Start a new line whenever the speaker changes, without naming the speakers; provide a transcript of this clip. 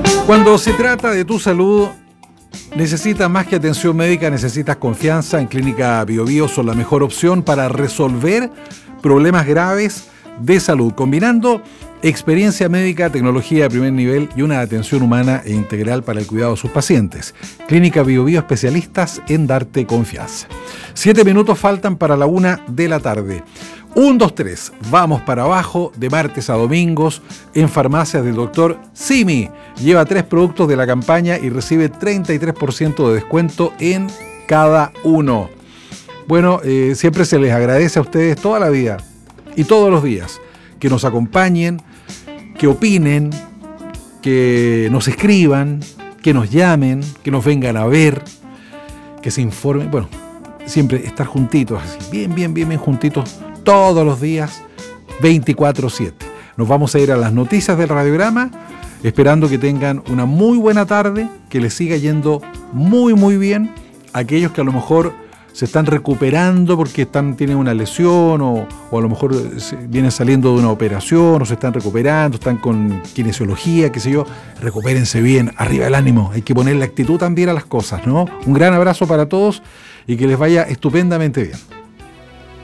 Cuando se trata de tu salud, necesitas más que atención médica, necesitas confianza. En Clínica BioBio son la mejor opción para resolver problemas graves de salud, combinando experiencia médica, tecnología de primer nivel y una atención humana e integral para el cuidado de sus pacientes. Clínica BioBio, especialistas en darte confianza. 7 minutos faltan para la 1 de la tarde. 1, 2, 3, vamos para abajo de martes a domingos en farmacias del Dr. Simi. Lleva 3 productos de la campaña y recibe 33% de descuento en cada uno. Bueno, siempre se les agradece a ustedes toda la vida y todos los días que nos acompañen, que opinen, que nos escriban, que nos llamen, que nos vengan a ver, que se informen. Bueno, siempre estar juntitos, así, bien juntitos todos los días, 24/7. Nos vamos a ir a las noticias del radiograma, esperando que tengan una muy buena tarde, que les siga yendo muy bien. Aquellos que a lo mejor se están recuperando porque tienen una lesión o a lo mejor vienen saliendo de una operación o se están recuperando, están con kinesiología, qué sé yo, recupérense bien, arriba el ánimo, hay que ponerle actitud también a las cosas, ¿no? Un gran abrazo para todos y que les vaya estupendamente bien.